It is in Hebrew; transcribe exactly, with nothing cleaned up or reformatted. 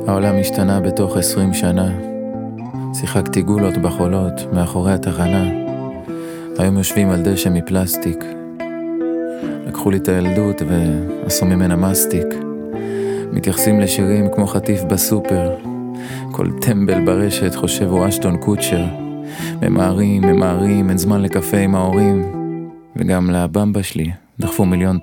העולם השתנה בתוך עשרים שנה. שיחקתי גולות בחולות מאחורי התחנה. היום יושבים על דשא מפלסטיק. לקחו לי את הילדות ועשו ממנה מסטיק. מתייחסים לשירים כמו חטיף בסופר. כל טמבל ברשת חושב הוא אשטון קוצ'ר. ממהרים, ממהרים, אין זמן לקפה עם ההורים. וגם לבמבה שלי דחפו מיליון